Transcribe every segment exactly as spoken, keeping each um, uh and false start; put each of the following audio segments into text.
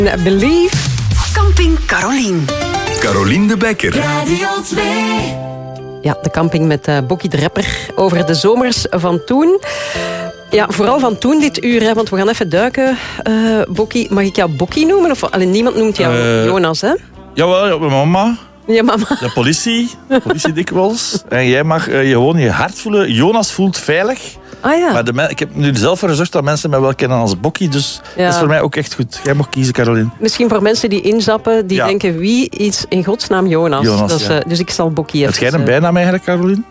Believe. Camping Carolien. Carolien de Bekker. Radio twee. Ja, de camping met uh, Bokkie de rapper over de zomers van toen. Ja, vooral van toen dit uur, hè, want we gaan even duiken. Uh, Bokkie, mag ik jou Bokkie noemen? Of alleen niemand noemt jou uh, Jonas, hè? Jawel, ja, mijn mama. Je mama. De politie. De politie dikwijls. En jij mag uh, je gewoon je hart voelen. Jonas voelt veilig. Ah ja. Maar de men, ik heb nu zelf voor gezorgd dat mensen mij wel kennen als Bokkie. Dus ja. Dat is voor mij ook echt goed. Jij mag kiezen, Carolien. Misschien voor mensen die inzappen, die ja. denken wie is in godsnaam Jonas. Jonas dus, ja. uh, dus ik zal Bokkie even... Heb jij een bijnaam eigenlijk, Carolien?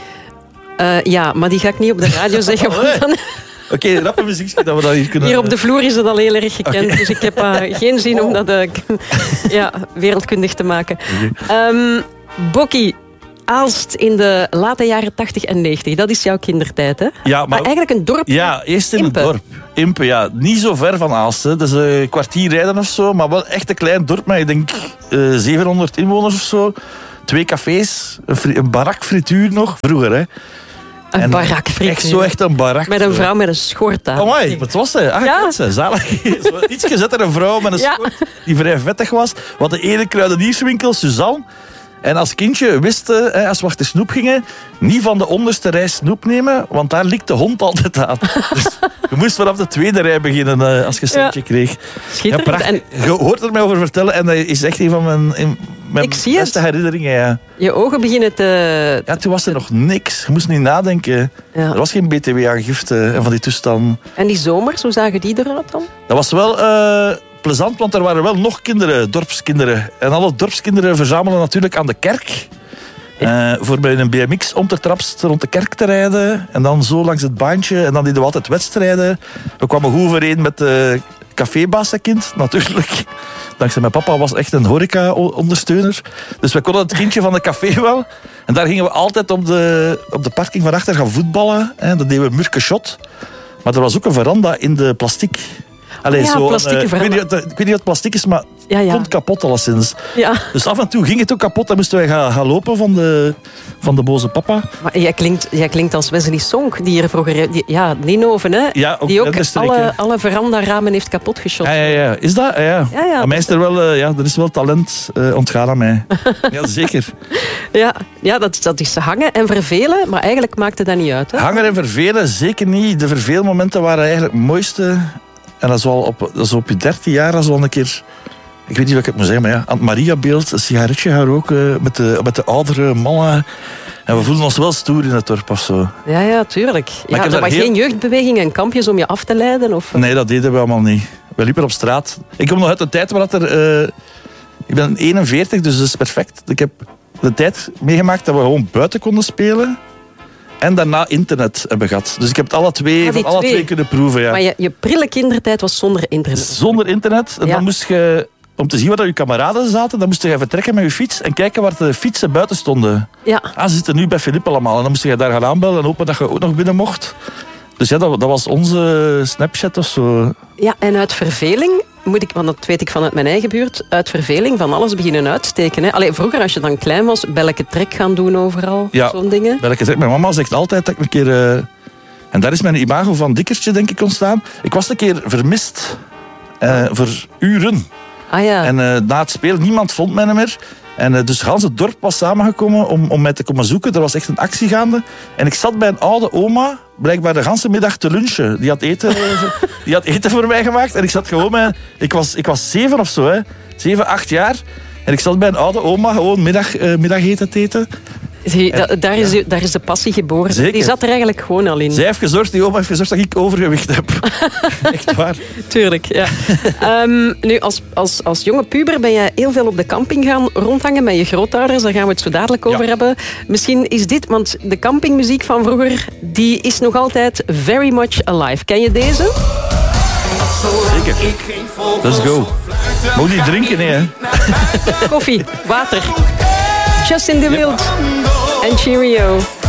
Uh, ja, maar die ga ik niet op de radio zeggen. Oh, nee. Oké, okay, rappe muziekje dat we dat hier kunnen... Hier op de vloer is het al heel erg gekend. Okay. Dus ik heb uh, geen zin oh. om dat uh, ja, wereldkundig te maken. Okay. Um, Bokkie. Aalst in de late jaren tachtig en negentig. Dat is jouw kindertijd, hè? Ja, maar, maar eigenlijk een dorp. Ja, eerst in Impe. een dorp. Impe, ja. Niet zo ver van Aalst. Hè. Dat is een kwartier rijden of zo. Maar wel echt een klein dorp met, ik denk, uh, zevenhonderd inwoners of zo. Twee cafés. Een, fri- een barakfrituur nog. Vroeger, hè. Een barakfrituur. Echt zo echt een barak. Met een vrouw met een schort aan. Oh, my, wat was dat? Ah, ja. Ze, zalig. Iets gezet een vrouw met een ja. schort die vrij vettig was. Wat de ene kruidenierswinkel, Suzanne. En als kindje wisten, als we achter snoep gingen, niet van de onderste rij snoep nemen, want daar likt de hond altijd aan. Dus je moest vanaf de tweede rij beginnen als je een centje ja. kreeg. Schitterend. Ja, en je hoort er mij over vertellen en dat is echt een van mijn, mijn beste het. herinneringen. Ja. Je ogen beginnen te... Ja, toen was er nog niks. Je moest niet nadenken. Ja. Er was geen B T W-aangifte en van die toestanden. En die zomers, hoe zagen die eruit dan? Dat was wel... Uh, plezant, want er waren wel nog kinderen, dorpskinderen. En alle dorpskinderen verzamelen natuurlijk aan de kerk. Ja. Uh, voor bij een B M X om te traps rond de kerk te rijden. En dan zo langs het baantje. En dan deden we altijd wedstrijden. We kwamen goed overeen met de cafébassenkind, natuurlijk. Dankzij mijn papa was echt een horeca-ondersteuner. Dus we konden het kindje van de café wel. En daar gingen we altijd op de, op de parking van achter gaan voetballen. Dat deden we murke shot. Maar er was ook een veranda in de plastic. Allee, ja, zo, uh, ik, weet niet, ik weet niet wat plastic is, maar ja, ja. het komt kapot alleszins. Ja. Dus af en toe ging het ook kapot en moesten wij gaan, gaan lopen van de, van de boze papa. Maar jij klinkt, jij klinkt als Wesley Sonk, die hier vroeger... Die, ja, Nienhoven, hè? Ja, ook, die ook alle, alle veranda-ramen heeft kapotgeschot. Ja, ja, ja. Is dat? Ja, ja. ja, ja aan mij is er wel, uh, ja, er is wel talent uh, ontgaan aan mij. Ja, zeker. Ja, ja dat, dat is hangen en vervelen, maar eigenlijk maakte dat niet uit. Hè? Hangen en vervelen, zeker niet. De verveelmomenten waren eigenlijk het mooiste... En dat is wel op, dat is op je dertien jaar, dat is wel een keer... Ik weet niet wat ik het moet zeggen, maar ja, aan het Mariabeeld een sigaretje gaan roken met de, met de oudere mannen. En we voelden ons wel stoer in het dorp of zo. Ja, ja, tuurlijk. Ja, er was heel... geen jeugdbeweging en kampjes om je af te leiden? Of... Nee, dat deden we allemaal niet. We liepen op straat. Ik kom nog uit de tijd waar er... Uh, ik ben eenenveertig, dus dat is perfect. Ik heb de tijd meegemaakt dat we gewoon buiten konden spelen... En daarna internet hebben gehad. Dus ik heb het alle twee, ah, van alle twee. twee kunnen proeven. Ja. Maar je, je prille kindertijd was zonder internet. Zonder internet. En ja. Dan moest je, om te zien waar je kameraden zaten, dan moest je vertrekken met je fiets en kijken waar de fietsen buiten stonden. Ja. Ah, ze zitten nu bij Philippe allemaal. En dan moest je daar gaan aanbellen en hopen dat je ook nog binnen mocht. Dus ja, dat, dat was onze Snapchat of zo. Ja, en uit verveling... Moet ik, want dat weet ik vanuit mijn eigen buurt, uit verveling van alles beginnen uitsteken. Hè? Allee, vroeger, als je dan klein was, belleke trek gaan doen overal, ja, zo'n dingen. Belleke trek. Mijn mama zegt altijd dat ik een keer... Uh, en daar is mijn imago van dikkertje, denk ik, ontstaan. Ik was een keer vermist. Uh, voor uren. Ah ja. En uh, na het spelen, niemand vond mij meer. En uh, dus Hans het dorp was samengekomen om, om mij te komen zoeken. Er was echt een actie gaande. En ik zat bij een oude oma, blijkbaar de hele middag te lunchen. Die had eten, die had eten voor mij gemaakt. En ik zat gewoon bij... Ik was, ik was zeven of zo, hè. Zeven, acht jaar. En ik zat bij een oude oma gewoon middag, uh, middageten te eten. Zie, en, da, daar, is, ja. daar is de passie geboren. Zeker. Die zat er eigenlijk gewoon al in. Zij heeft gezorgd, die oma heeft gezorgd dat ik overgewicht heb. Echt waar. Tuurlijk, ja. um, nu, als, als, als jonge puber ben je heel veel op de camping gaan rondhangen met je grootouders. Daar gaan we het zo dadelijk over ja. hebben. Misschien is dit, want de campingmuziek van vroeger, die is nog altijd very much alive. Ken je deze? Zeker. Let's go. Moet niet drinken, nee, hè. Koffie, water. Justin DeWilde en Cheerio.